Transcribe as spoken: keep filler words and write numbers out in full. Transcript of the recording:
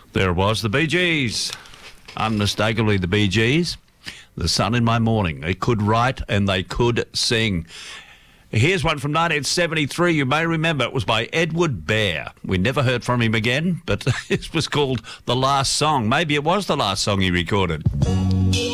There it was, the Bee Gees. Unmistakably the Bee Gees. The Sun in My Morning. They could write and they could sing. Here's one from nineteen seventy-three. You may remember it was by Edward Bear. We never heard from him again, but it was called The Last Song. Maybe it was the last song he recorded.